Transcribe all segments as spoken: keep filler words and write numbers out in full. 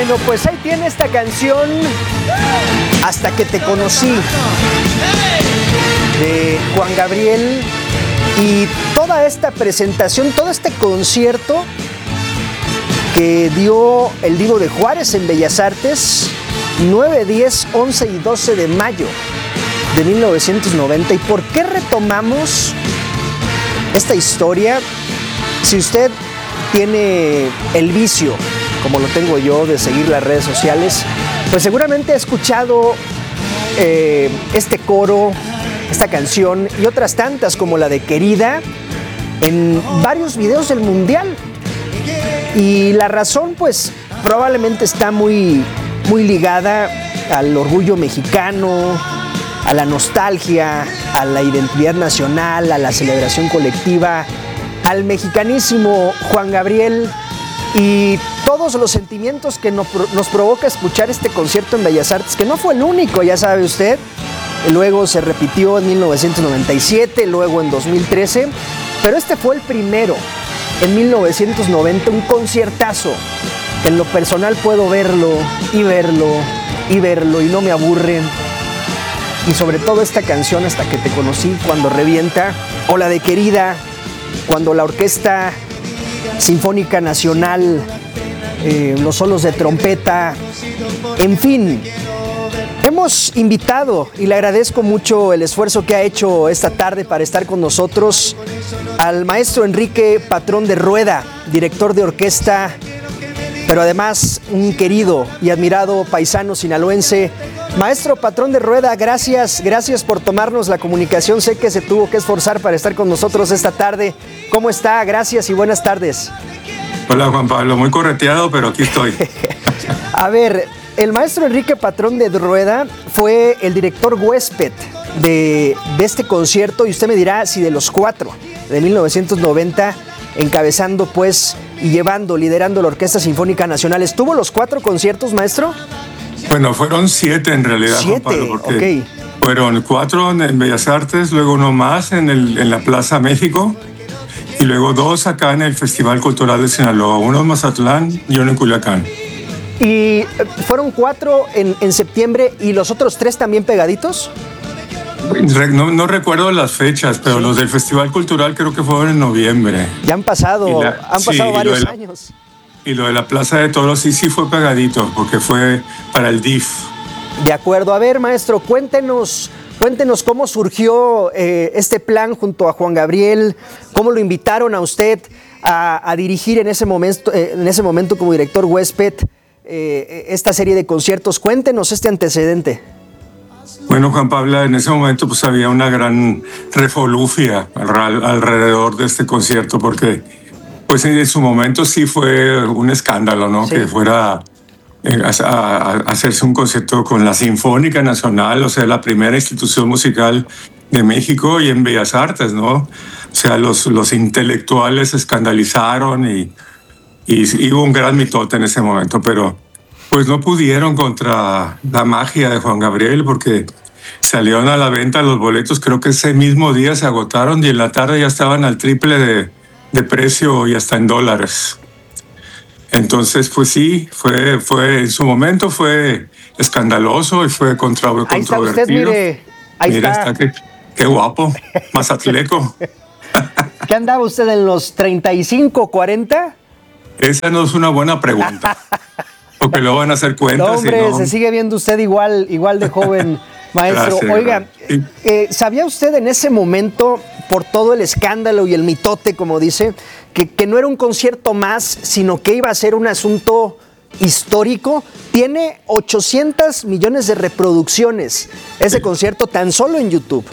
Bueno, pues ahí tiene esta canción, Hasta que te conocí, de Juan Gabriel. Y toda esta presentación, todo este concierto que dio el Divo de Juárez en Bellas Artes, nueve, diez, once y doce de mayo de mil novecientos noventa. ¿Y por qué retomamos esta historia? Si usted tiene el vicio, como lo tengo yo, de seguir las redes sociales, pues seguramente ha escuchado eh, este coro, esta canción y otras tantas como la de Querida en varios videos del Mundial. Y la razón, pues, probablemente está muy, muy ligada al orgullo mexicano, a la nostalgia, a la identidad nacional, a la celebración colectiva, al mexicanísimo Juan Gabriel y todos los sentimientos que nos, nos provoca escuchar este concierto en Bellas Artes, que no fue el único, ya sabe usted. Luego se repitió en mil novecientos noventa y siete, luego en dos mil trece, pero este fue el primero, en mil novecientos noventa, un conciertazo. En lo personal puedo verlo y verlo y verlo y no me aburre. Y sobre todo esta canción, Hasta que te conocí, cuando revienta, o la de Querida, cuando la Orquesta Sinfónica Nacional, eh, los solos de trompeta, en fin. Hemos invitado, y le agradezco mucho el esfuerzo que ha hecho esta tarde para estar con nosotros, al maestro Enrique Patrón de Rueda, director de orquesta, pero además un querido y admirado paisano sinaloense. Maestro Patrón de Rueda, gracias, gracias por tomarnos la comunicación. Sé que se tuvo que esforzar para estar con nosotros esta tarde. ¿Cómo está? Gracias y buenas tardes. Hola, Juan Pablo, muy correteado, pero aquí estoy. A ver, el maestro Enrique Patrón de Rueda fue el director huésped de, de este concierto, y usted me dirá si de los cuatro de mil novecientos noventa, encabezando pues y llevando, liderando la Orquesta Sinfónica Nacional. ¿Estuvo los cuatro conciertos, maestro? Bueno, fueron siete en realidad, siete, Juan Pablo, porque okay. Fueron cuatro en Bellas Artes, luego uno más en, el, en la Plaza México, y luego dos acá en el Festival Cultural de Sinaloa, uno en Mazatlán y uno en Culiacán. ¿Y fueron cuatro en, en septiembre y los otros tres también pegaditos? No, no recuerdo las fechas, pero sí, los del Festival Cultural creo que fueron en noviembre. Ya han pasado, la, han pasado sí, varios la, años. Y lo de la Plaza de Toros sí, sí fue pegadito, porque fue para el D I F. De acuerdo. A ver, maestro, cuéntenos, cuéntenos cómo surgió eh, este plan junto a Juan Gabriel, cómo lo invitaron a usted a, a dirigir en ese momento, eh, en ese momento como director huésped eh, esta serie de conciertos. Cuéntenos este antecedente. Bueno, Juan Pablo, en ese momento pues había una gran refolufia alrededor de este concierto, porque pues en su momento sí fue un escándalo, ¿no? Sí. Que fuera eh, a, a hacerse un concierto con la Sinfónica Nacional, o sea, la primera institución musical de México, y en Bellas Artes, ¿no? O sea, los, los intelectuales se escandalizaron y, y, y hubo un gran mitote en ese momento, pero pues no pudieron contra la magia de Juan Gabriel, porque salieron a la venta los boletos, creo que ese mismo día se agotaron y en la tarde ya estaban al triple de, de precio y hasta en dólares. Entonces, pues sí, fue, fue en su momento fue escandaloso y fue contra, ahí controvertido. Está usted, mire, ahí Mira, está. está qué, qué guapo, mazatleco. ¿Qué andaba usted en los treinta y cinco, cuarenta? Esa no es una buena pregunta. Porque luego van a hacer cuentas. No, hombre, no... se sigue viendo usted igual, igual de joven, maestro. Gracias, Oiga, sí. eh, ¿sabía usted en ese momento, por todo el escándalo y el mitote, como dice, que, que no era un concierto más, sino que iba a ser un asunto histórico? Tiene ochocientos millones de reproducciones ese sí. concierto tan solo en YouTube.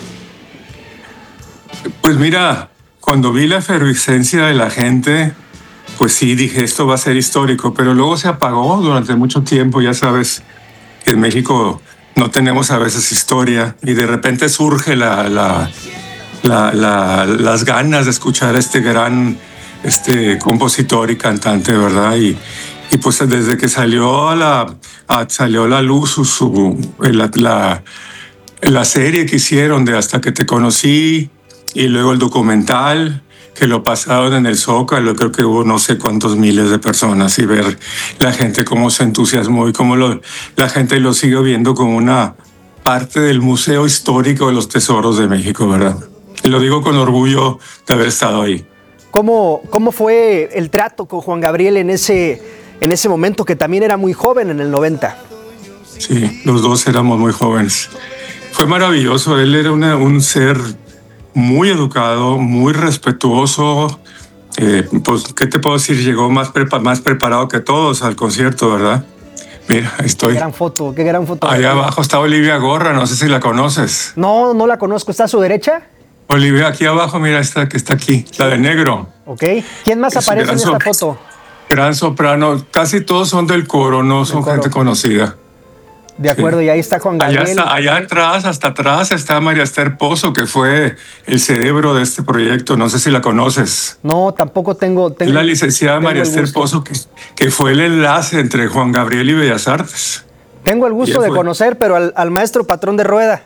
Pues mira, cuando vi la efervescencia de la gente, pues sí, dije, esto va a ser histórico, pero luego se apagó durante mucho tiempo. Ya sabes que en México no tenemos a veces historia, y de repente surge la, la, la, la, las ganas de escuchar a este gran este, compositor y cantante, ¿verdad? Y, y pues desde que salió a la, a, salió a la luz su, su, la, la, la serie que hicieron de Hasta que te conocí, y luego el documental, que lo pasaron en el Zócalo, creo que hubo no sé cuántos miles de personas, y ver la gente cómo se entusiasmó y cómo lo, la gente lo sigue viendo como una parte del Museo Histórico de los Tesoros de México, ¿verdad? Y lo digo con orgullo de haber estado ahí. ¿Cómo, cómo fue el trato con Juan Gabriel en ese, en ese momento, que también era muy joven, en el noventa? Sí, los dos éramos muy jóvenes. Fue maravilloso, él era una, un ser muy educado, muy respetuoso. Eh, pues, ¿qué te puedo decir? Llegó más, prepa- más preparado que todos al concierto, ¿verdad? Mira, ahí estoy. Qué gran foto, qué gran foto. Allá abajo está Olivia Gorra, no sé si la conoces. No, no la conozco. ¿Está a su derecha? Olivia, aquí abajo, mira esta que está aquí, la de negro. Ok. ¿Quién más Es aparece en esta sop- foto? Gran soprano, casi todos son del coro, no son coro. gente conocida. De acuerdo, Sí. y ahí está Juan Allá, Gabriel. está, allá atrás, hasta atrás, está María Esther Pozo, que fue el cerebro de este proyecto. No sé si la conoces. No, tampoco tengo... tengo Es la licenciada tengo María el Esther gusto. Pozo, que, que fue el enlace entre Juan Gabriel y Bellas Artes. Tengo el gusto Ella de fue. conocer, pero al, al maestro Patrón de Rueda.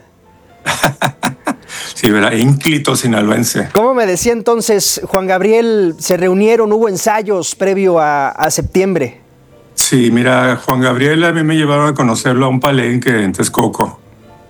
Sí, ¿verdad? Ínclito sinaloense. ¿Cómo me decía entonces, Juan Gabriel, se reunieron, hubo ensayos previo a, a septiembre? Sí, mira, Juan Gabriel a mí me llevaron a conocerlo a un palenque en Texcoco.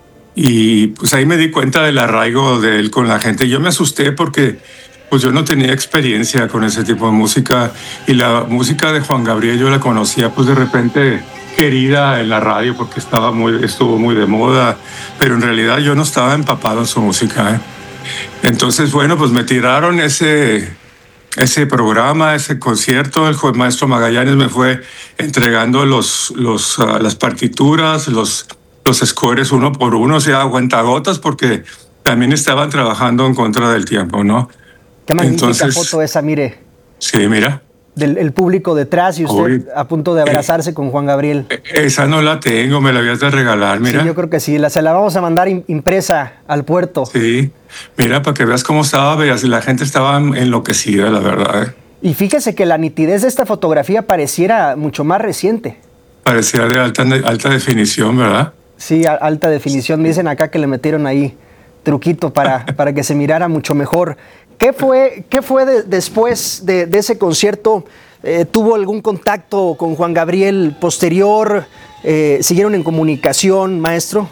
Y pues ahí me di cuenta del arraigo de él con la gente. Yo me asusté porque pues yo no tenía experiencia con ese tipo de música. Y la música de Juan Gabriel yo la conocía pues de repente querida en la radio porque estaba muy, estuvo muy de moda. Pero en realidad yo no estaba empapado en su música, ¿eh? Entonces, bueno, pues me tiraron ese... ese programa, ese concierto. El juez maestro Magallanes me fue entregando los, los, uh, las partituras, los, los scores uno por uno, o sea, a cuentagotas, porque también estaban trabajando en contra del tiempo, ¿no? Qué magnífica Entonces, foto esa, mire, sí, mira. del el público detrás y usted Uy. a punto de abrazarse con Juan Gabriel. Esa no la tengo, me la habías de regalar, mira. Sí, yo creo que sí, la, se la vamos a mandar im- impresa al puerto. Sí, mira, para que veas cómo estaba, veas, la gente estaba enloquecida, la verdad, ¿eh? Y fíjese que la nitidez de esta fotografía pareciera mucho más reciente. Parecía de alta, alta definición, ¿verdad? Sí, a- alta definición. Me dicen acá que le metieron ahí truquito para, para que se mirara mucho mejor. ¿Qué fue, qué fue de- después de, de ese concierto? Eh, ¿Tuvo algún contacto con Juan Gabriel posterior? Eh, ¿Siguieron en comunicación, maestro?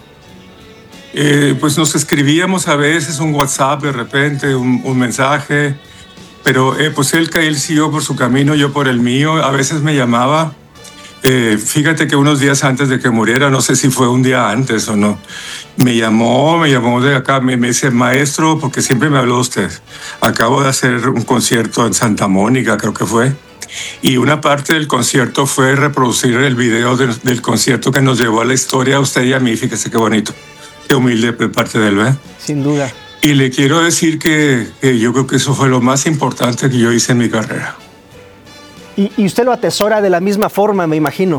Eh, pues nos escribíamos a veces un WhatsApp de repente, un, un mensaje, pero eh, pues él, él siguió por su camino, yo por el mío. A veces me llamaba. Eh, fíjate que unos días antes de que muriera, no sé si fue un día antes o no, me llamó, me llamó de acá, me, me dice, maestro, porque siempre me habló de usted. Acabo de hacer un concierto en Santa Mónica, creo que fue. Y una parte del concierto fue reproducir el video del, del concierto que nos llevó a la historia, a usted y a mí. Fíjese qué bonito, qué humilde de parte de él, ¿verdad? Sin duda. Y le quiero decir que, que yo creo que eso fue lo más importante que yo hice en mi carrera. Y, y usted lo atesora de la misma forma, me imagino.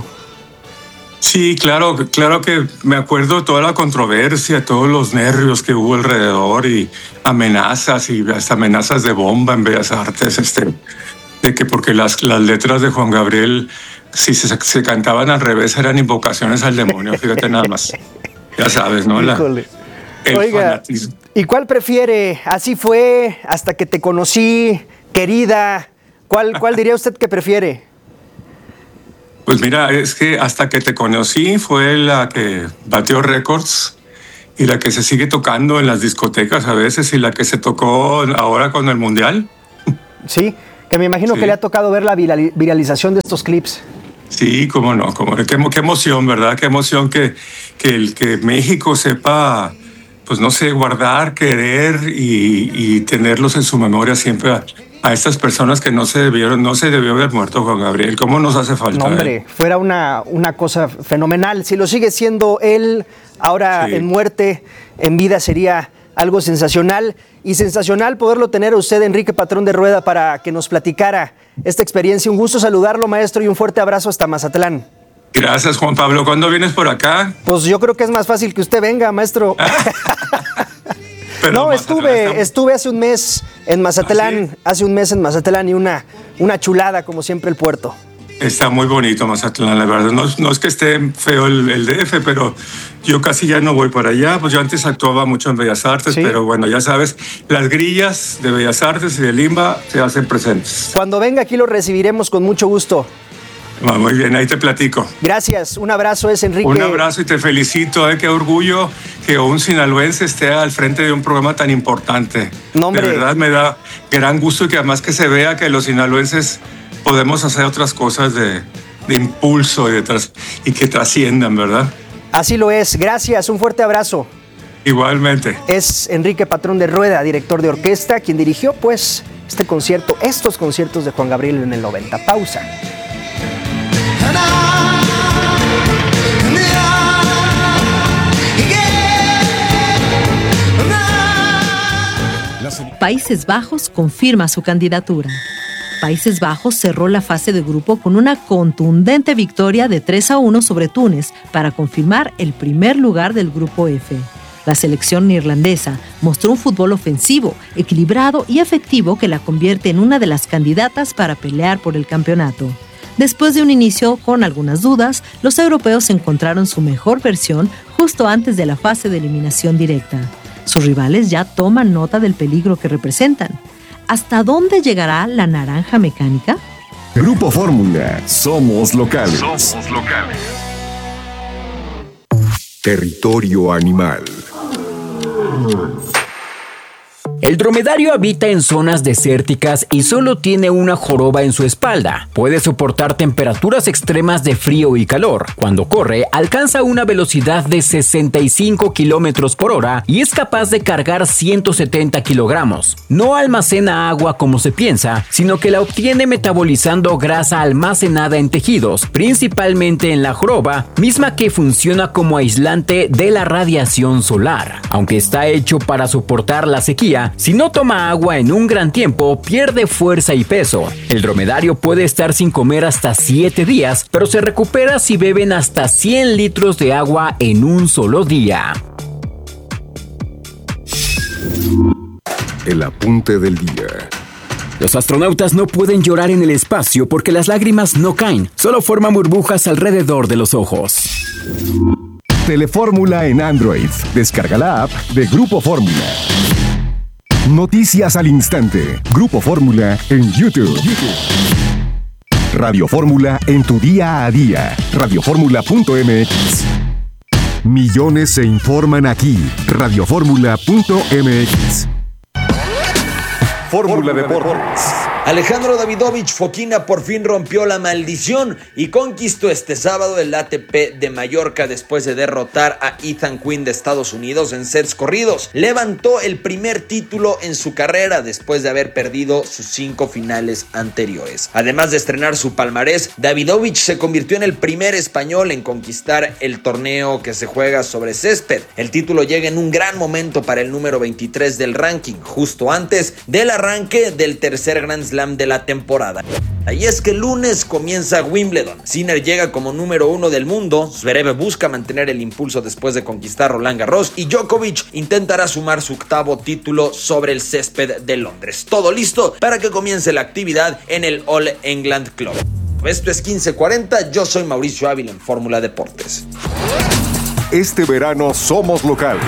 Sí, claro, claro que me acuerdo de toda la controversia, todos los nervios que hubo alrededor y amenazas y hasta amenazas de bomba en Bellas Artes, este, de que porque las, las letras de Juan Gabriel, si se, se cantaban al revés, eran invocaciones al demonio, fíjate nada más. Ya sabes, ¿no? La, Híjole. el Oiga, fanatismo. ¿y cuál prefiere? Así fue, hasta que te conocí, querida. ¿Cuál, cuál diría usted que prefiere? Pues mira, es que hasta que te conocí fue la que batió récords y la que se sigue tocando en las discotecas a veces y la que se tocó ahora con el Mundial. Sí, que me imagino Sí. que le ha tocado ver la virali- viralización de estos clips. Sí, cómo no, cómo no. Qué, emo- qué emoción, ¿verdad? Qué emoción que, que, el, que México sepa, pues no sé, guardar, querer y, y tenerlos en su memoria siempre a, a estas personas que no se debieron, no se debió haber muerto Juan Gabriel. ¿Cómo nos hace falta? No, hombre, eh? fuera una, una cosa fenomenal. Si lo sigue siendo él, ahora Sí. en muerte, en vida sería algo sensacional. Y sensacional poderlo tener a usted, Enrique Patrón de Rueda, para que nos platicara esta experiencia. Un gusto saludarlo, maestro, y un fuerte abrazo hasta Mazatlán. Gracias, Juan Pablo. ¿Cuándo vienes por acá? Pues yo creo que es más fácil que usted venga, maestro. Pero No, Mazatlán estuve, está- estuve hace un mes en Mazatlán, ¿Ah, sí? hace un mes en Mazatlán y una, una chulada, como siempre, el puerto. Está muy bonito Mazatlán, la verdad. No, no es que esté feo el, el D F, pero yo casi ya no voy para allá. Pues yo antes actuaba mucho en Bellas Artes, ¿sí? Pero bueno, ya sabes, las grillas de Bellas Artes y de Limba se hacen presentes. Cuando venga aquí lo recibiremos con mucho gusto. Va, muy bien, ahí te platico. Gracias, un abrazo, es Enrique. Un abrazo y te felicito, eh, qué orgullo que un sinaloense esté al frente de un programa tan importante. No, hombre. De verdad me da gran gusto y que además que se vea que los sinaloenses podemos hacer otras cosas de, de impulso y, de tras, y que trasciendan, ¿verdad? Así lo es. Gracias, un fuerte abrazo. Igualmente. Es Enrique Patrón de Rueda, director de orquesta, quien dirigió pues este concierto, estos conciertos de Juan Gabriel en el noventa. Pausa. Países Bajos confirma su candidatura. Países Bajos cerró la fase de grupo con una contundente victoria de tres a uno sobre Túnez para confirmar el primer lugar del grupo F. La selección neerlandesa mostró un fútbol ofensivo, equilibrado y efectivo que la convierte en una de las candidatas para pelear por el campeonato. Después de un inicio con algunas dudas, los europeos encontraron su mejor versión justo antes de la fase de eliminación directa. Sus rivales ya toman nota del peligro que representan. ¿Hasta dónde llegará la naranja mecánica? Grupo Fórmula, somos locales. Somos locales. Territorio animal. El dromedario habita en zonas desérticas y solo tiene una joroba en su espalda. Puede soportar temperaturas extremas de frío y calor. Cuando corre, alcanza una velocidad de sesenta y cinco kilómetros por hora y es capaz de cargar ciento setenta kilogramos. No almacena agua como se piensa, sino que la obtiene metabolizando grasa almacenada en tejidos, principalmente en la joroba, misma que funciona como aislante de la radiación solar. Aunque está hecho para soportar la sequía, si no toma agua en un gran tiempo, pierde fuerza y peso. El dromedario puede estar sin comer hasta siete días, pero se recupera si beben hasta cien litros de agua en un solo día. El apunte del día. Los astronautas no pueden llorar en el espacio porque las lágrimas no caen, solo forman burbujas alrededor de los ojos. Telefórmula en Android. Descarga la app de Grupo Fórmula. Noticias al instante. Grupo Fórmula en YouTube. Radio Fórmula en tu día a día. radio fórmula punto m x. Millones se informan aquí. radio fórmula punto m x. Fórmula Deportes. Alejandro Davidovich Fokina por fin rompió la maldición y conquistó este sábado el A T P de Mallorca después de derrotar a Ethan Quinn de Estados Unidos en sets corridos. Levantó el primer título en su carrera después de haber perdido sus cinco finales anteriores. Además de estrenar su palmarés, Davidovich se convirtió en el primer español en conquistar el torneo que se juega sobre césped. El título llega en un gran momento para el número veintitrés del ranking, justo antes del arranque del tercer Grand Slam de la temporada. Y es que el lunes comienza Wimbledon. Sinner llega como número uno del mundo, Zverev busca mantener el impulso después de conquistar Roland Garros y Djokovic intentará sumar su octavo título sobre el césped de Londres. Todo listo para que comience la actividad en el All England Club. Esto es quince cuarenta, yo soy Mauricio Ávila en Fórmula Deportes. Este verano somos locales.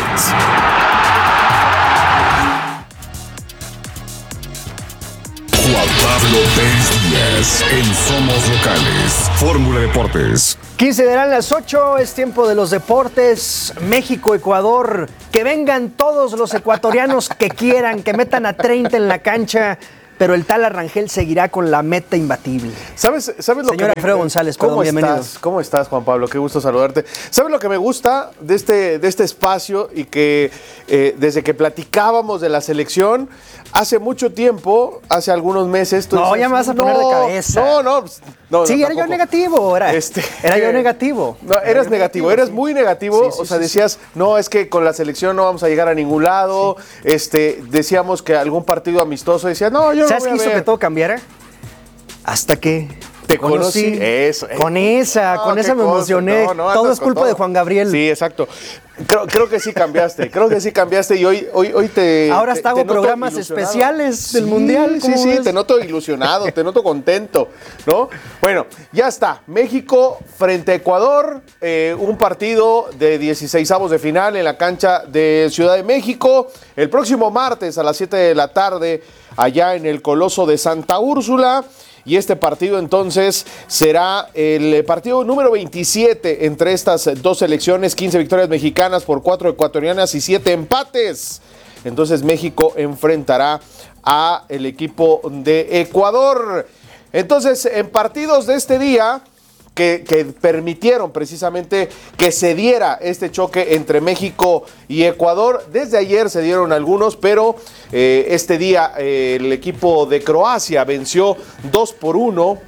Juan Pablo Pérez Díaz en Somos Locales. Fórmula Deportes. quince darán las ocho, es tiempo de los deportes. México, Ecuador, que vengan todos los ecuatorianos que quieran, que metan a treinta en la cancha, pero el tal Arrangel seguirá con la meta imbatible. ¿Sabes, sabes lo Señor que Alfredo González, ¿cómo perdón, bienvenido. Estás? ¿Cómo estás, Juan Pablo? Qué gusto saludarte. ¿Sabes lo que me gusta de este, de este espacio y que eh, desde que platicábamos de la selección, hace mucho tiempo, hace algunos meses... Tú no, decías, ya me vas a no, poner de cabeza. No, no. no sí, no, era yo negativo, era, este, era yo negativo. No, eras era yo negativo, negativo, eras sí. muy negativo. Sí, sí, o sea, sí, decías, sí. no, es que con la selección no vamos a llegar a ningún lado. Sí. Este, decíamos que algún partido amistoso, decías, no, yo no ¿Sabes voy qué a hizo ver. que todo cambiara? Hasta que Te conocí, conocí eso. Con esa, no, con esa me emocioné. No, no, todo es culpa todo. de Juan Gabriel. Sí, exacto. Creo, creo que sí cambiaste, creo que sí cambiaste y hoy, hoy, hoy te... Ahora hasta hago programas especiales del sí, Mundial. Sí, sí, ves? Te noto ilusionado, te noto contento, ¿no? Bueno, ya está. México frente a Ecuador, eh, un partido de dieciseisavos de final en la cancha de Ciudad de México. El próximo martes a las siete de la tarde, allá en el Coloso de Santa Úrsula. Y este partido entonces será el partido número veintisiete entre estas dos selecciones, quince victorias mexicanas por cuatro ecuatorianas y siete empates. Entonces México enfrentará a el equipo de Ecuador. Entonces, en partidos de este día que, que permitieron precisamente que se diera este choque entre México y Ecuador, desde ayer se dieron algunos, pero eh, este día eh, el equipo de Croacia venció dos por uno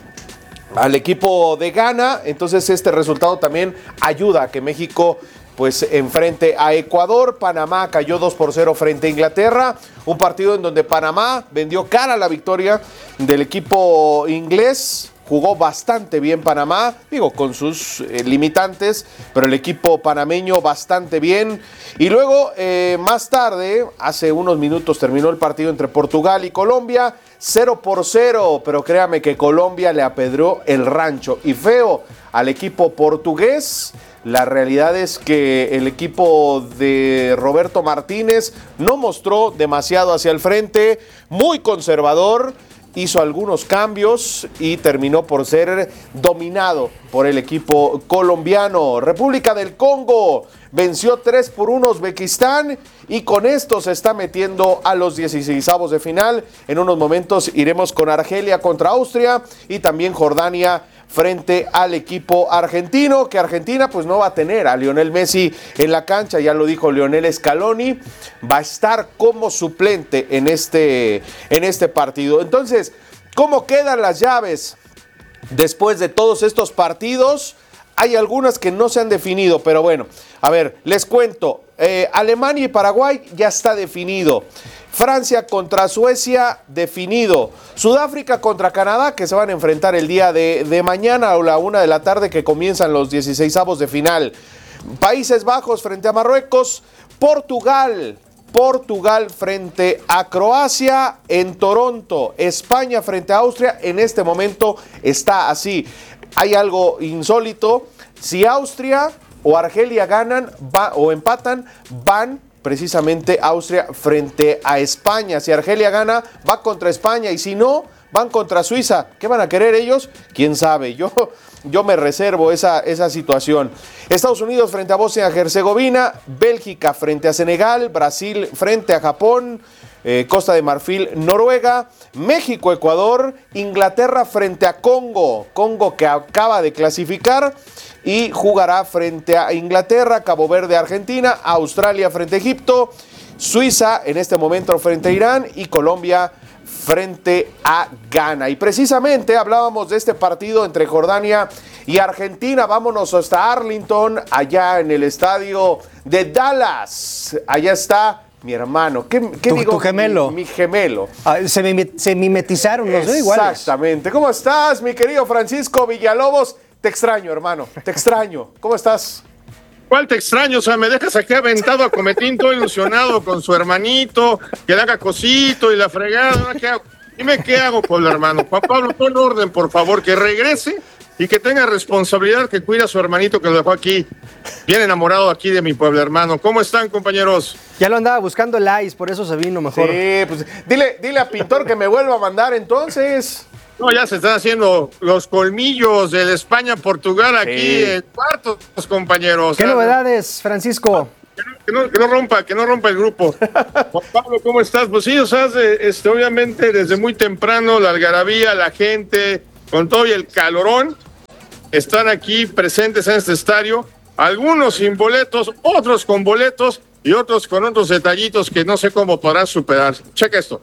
al equipo de Ghana. Entonces este resultado también ayuda a que México pues enfrente a Ecuador. Panamá cayó dos por cero frente a Inglaterra, un partido en donde Panamá vendió cara a la victoria del equipo inglés. Jugó bastante bien Panamá, digo, con sus eh, limitantes, pero el equipo panameño bastante bien. Y luego, eh, más tarde, hace unos minutos terminó el partido entre Portugal y Colombia, cero por cero, pero créame que Colombia le apedreó el rancho y feo al equipo portugués. La realidad es que el equipo de Roberto Martínez no mostró demasiado hacia el frente, muy conservador. Hizo algunos cambios y terminó por ser dominado por el equipo colombiano. República del Congo venció tres por uno a Uzbekistán y con esto se está metiendo a los dieciseisavos de final. En unos momentos iremos con Argelia contra Austria y también Jordania frente al equipo argentino, que Argentina pues no va a tener a Lionel Messi en la cancha, ya lo dijo Lionel Scaloni, va a estar como suplente en este, en este partido. Entonces, ¿cómo quedan las llaves después de todos estos partidos? Hay algunas que no se han definido, pero bueno, a ver, les cuento. Eh, Alemania y Paraguay ya está definido. Francia contra Suecia, definido. Sudáfrica contra Canadá, que se van a enfrentar el día de, de mañana a la una de la tarde, que comienzan los dieciseisavos de final. Países Bajos frente a Marruecos. Portugal, Portugal frente a Croacia. En Toronto, España frente a Austria. En este momento está así. Hay algo insólito. Si Austria o Argelia ganan va, o empatan, van precisamente Austria frente a España. Si Argelia gana, va contra España, y si no, van contra Suiza. ¿Qué van a querer ellos? ¿Quién sabe? Yo, yo me reservo esa, esa situación. Estados Unidos frente a Bosnia-Herzegovina, Bélgica frente a Senegal, Brasil frente a Japón, eh, Costa de Marfil, Noruega, México, Ecuador, Inglaterra frente a Congo, Congo que acaba de clasificar y jugará frente a Inglaterra, Cabo Verde, Argentina, Australia frente a Egipto, Suiza en este momento frente a Irán y Colombia frente a Ghana. Y precisamente hablábamos de este partido entre Jordania y Argentina. Vámonos hasta Arlington, allá en el estadio de Dallas. Allá está mi hermano. ¿Qué, qué tu, digo? Tu gemelo. Mi, mi gemelo. Ah, se, mim- se mimetizaron los dos iguales. Exactamente. ¿Cómo estás, mi querido Francisco Villalobos? Te extraño, hermano. Te extraño. ¿Cómo estás? ¿Cuál te extraño? O sea, me dejas aquí aventado a Cometín, todo ilusionado con su hermanito, que le haga cosito y la fregada. ¿Qué hago? Dime qué hago con el hermano. Juan Pablo, pon orden, por favor, que regrese y que tenga responsabilidad, que cuida a su hermanito que lo dejó aquí, bien enamorado aquí de mi pueblo hermano. ¿Cómo están, compañeros? Ya lo andaba buscando el ice, por eso se vino mejor. Sí, pues dile, dile a Pintor que me vuelva a mandar entonces. No, ya se están haciendo los colmillos del España-Portugal aquí Sí. en cuartos, compañeros. ¿Qué novedades, Francisco? Que no, que no rompa, que no rompa el grupo. Juan Pablo, ¿cómo estás? Pues sí, o sea, este, obviamente desde muy temprano la algarabía, la gente, con todo y el calorón, están aquí presentes en este estadio, algunos sin boletos, otros con boletos y otros con otros detallitos que no sé cómo podrán superar. Checa esto.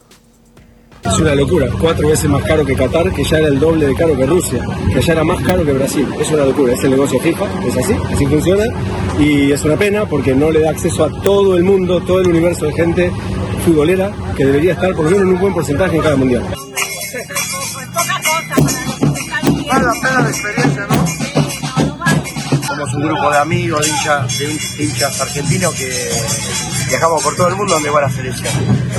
Es una locura, cuatro veces más caro que Qatar, que ya era el doble de caro que Rusia, que ya era más caro que Brasil. Es una locura, es el negocio FIFA, es así, así funciona, y es una pena porque no le da acceso a todo el mundo, todo el universo de gente futbolera que debería estar por lo menos en un buen porcentaje en cada mundial. Para, un grupo de amigos, de hinchas, de hinchas argentinos que viajamos por todo el mundo donde va la selección.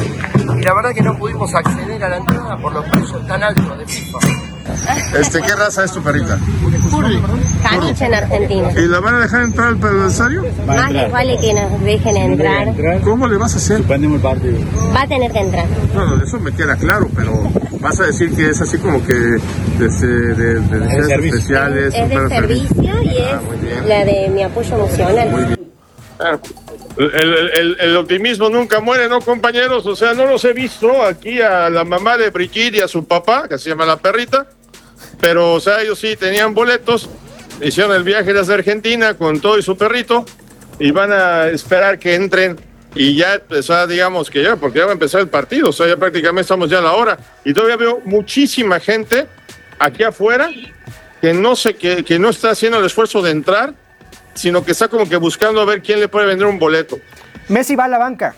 Y la verdad que no pudimos acceder a la entrada por los precios tan altos de FIFA. Este, ¿qué raza es tu perrita? Curly. Caniche en Argentina. ¿Y la van a dejar entrar al adversario? Más les vale que nos dejen entrar. ¿Cómo le vas a hacer? Suspendemos el partido. Va a tener que entrar. No, eso me queda claro, pero vas a decir que es así como que de, de, de, de necesidades especiales. Es de servicio y es ah, la de mi apoyo emocional. Muy bien. Ah, el, el, el optimismo nunca muere, ¿no, compañeros? O sea, no los he visto aquí a la mamá de Brigitte y a su papá, que se llama la perrita, pero, o sea, ellos sí tenían boletos, hicieron el viaje desde Argentina con todo y su perrito, y van a esperar que entren, y ya, o sea, digamos que ya, porque ya va a empezar el partido, o sea, ya prácticamente estamos ya a la hora, y todavía veo muchísima gente aquí afuera que no, sé, que, que no está haciendo el esfuerzo de entrar, sino que está como que buscando a ver quién le puede vender un boleto. Messi va a la banca.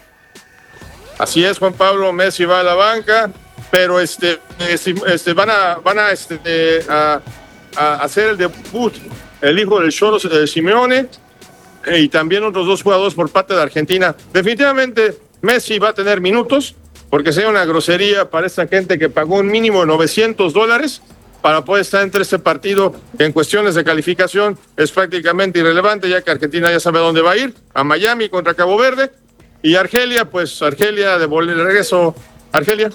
Así es, Juan Pablo, Messi va a la banca, pero este, este, este van a, van a, este, a, a hacer el debut el hijo del Cholo eh, Simeone eh, y también otros dos jugadores por parte de Argentina. Definitivamente Messi va a tener minutos, porque sería una grosería para esta gente que pagó un mínimo de novecientos dólares para poder estar entre este partido que en cuestiones de calificación es prácticamente irrelevante, ya que Argentina ya sabe dónde va a ir, a Miami contra Cabo Verde, y Argelia, pues Argelia de regreso, Argelia.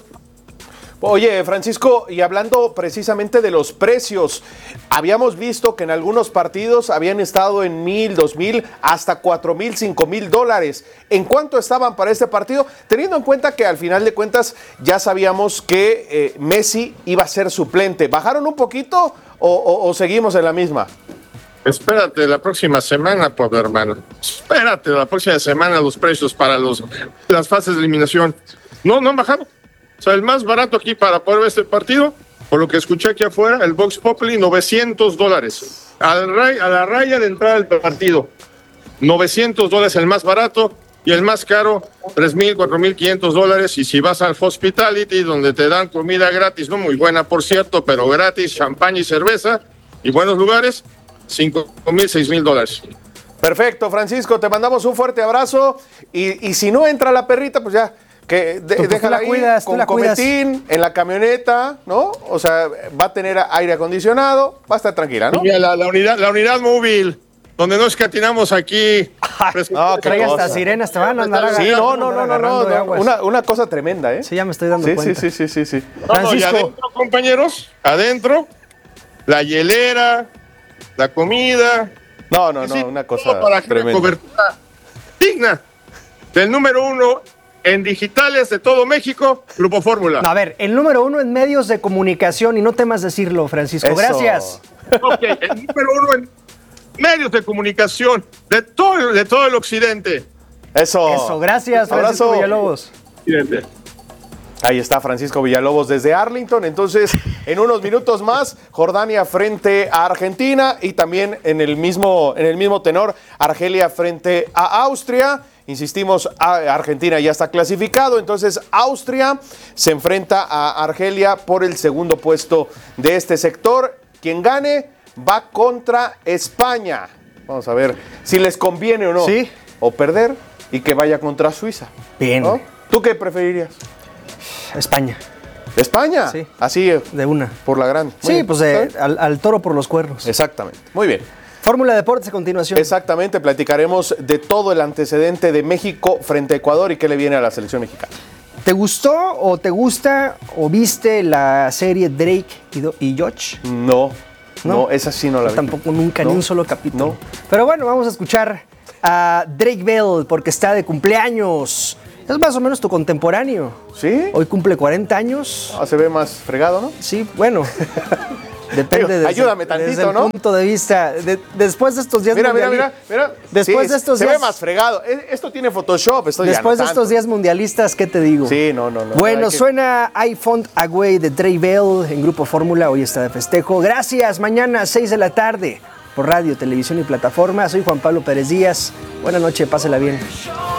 Oye, Francisco, y hablando precisamente de los precios, habíamos visto que en algunos partidos habían estado en mil, dos mil, hasta cuatro mil, cinco mil dólares. ¿En cuánto estaban para este partido? Teniendo en cuenta que al final de cuentas ya sabíamos que eh, Messi iba a ser suplente. ¿Bajaron un poquito o, o, o seguimos en la misma? Espérate la próxima semana, pobre hermano. Espérate la próxima semana los precios para los, las fases de eliminación. No, no han bajado. O sea, el más barato aquí para poder ver este partido, por lo que escuché aquí afuera, el Vox Populi, novecientos dólares. Al ray, a la raya de entrada del partido, novecientos dólares el más barato, y el más caro, tres mil, cuatro mil quinientos dólares. Y si vas al Hospitality, donde te dan comida gratis, no muy buena por cierto, pero gratis, champán y cerveza, y buenos lugares, cinco mil, seis mil dólares. Perfecto, Francisco, te mandamos un fuerte abrazo, y, y si no entra la perrita, pues ya... que de, pues déjala la ahí cuidas, con la cometín cuidas. En la camioneta, ¿no? O sea, va a tener aire acondicionado, va a estar tranquila, ¿no? Mira, la, la, unidad, la unidad móvil, donde no escatinamos aquí. No, que hasta sirenas te van a andar agarrando. Sí, no, no, no, no, no, no una, una cosa tremenda, ¿eh? Sí, ya me estoy dando sí, cuenta. Sí, sí, sí, sí, sí. No, no, y adentro, compañeros, adentro, la hielera, la comida. No, no, no, sí, una cosa para que tremenda. Una cobertura digna del número uno en digitales de todo México, Grupo Fórmula. No, a ver, el número uno en medios de comunicación, y no temas decirlo, Francisco. Eso. Gracias. Ok, el número uno en medios de comunicación de todo, de todo el occidente. Eso. Eso, gracias, Francisco Abrazo. Villalobos. Occidente. Ahí está Francisco Villalobos desde Arlington. Entonces, en unos minutos más, Jordania frente a Argentina, y también en el mismo, en el mismo tenor, Argelia frente a Austria. Insistimos, Argentina ya está clasificado, entonces Austria se enfrenta a Argelia por el segundo puesto de este sector. Quien gane va contra España. Vamos a ver si les conviene o no. Sí. O perder y que vaya contra Suiza. Bien. ¿No? ¿Tú qué preferirías? España. ¿España? Sí. Así, de una. Por la gran. Sí, pues de, al, al toro por los cuernos. Exactamente. Muy bien. Fórmula Deportes a continuación. Exactamente, platicaremos de todo el antecedente de México frente a Ecuador y qué le viene a la selección mexicana. ¿Te gustó o te gusta o viste la serie Drake y, Do- y Josh? No, no, no, esa sí no la vi. Tampoco nunca, no, ni un solo capítulo. No. Pero bueno, vamos a escuchar a Drake Bell porque está de cumpleaños. Es más o menos tu contemporáneo. ¿Sí? Hoy cumple cuarenta años. Ah, se ve más fregado, ¿no? Sí, bueno. Depende Digo, desde, ayúdame tantito, desde el ¿no? punto de vista. De, después de estos días Mira, mira, mundiali- mira, mira. Después Sí, de estos se días. ve más fregado. Esto tiene Photoshop, esto ya Después no de estos tanto. días mundialistas, ¿qué te digo? Sí, no, no, no. Bueno, Hay que- suena I Found a Way de Drake Bell en Grupo Fórmula. Hoy está de festejo. Gracias. Mañana, seis de la tarde, por radio, televisión y plataforma. Soy Juan Pablo Pérez Díaz. Buenas noches, pásela bien.